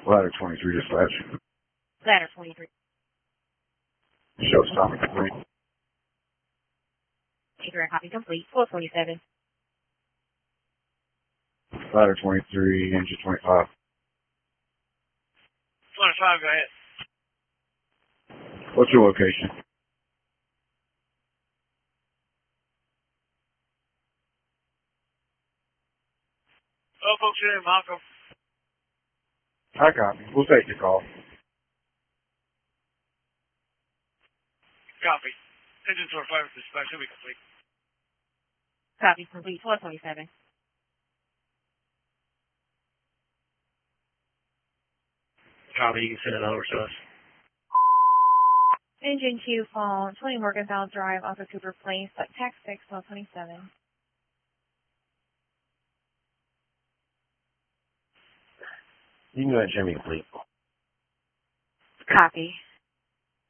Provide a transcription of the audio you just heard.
Ladder 23 dispatch. Ladder 23. Show stop complete. Figure copy complete. 447. Ladder 23, engine 25. 25, go ahead. What's your location? Oh, folks, your name, Malcolm. I copy. We'll take your call. Copy. Engine 25 dispatch will be complete. Copy complete. 427. Copy, you can send it over to us. Engine 2 phone, 20 Morgantown Drive, off of Cooper Place, tax 6, 1227. You can go ahead and show me complete. Copy.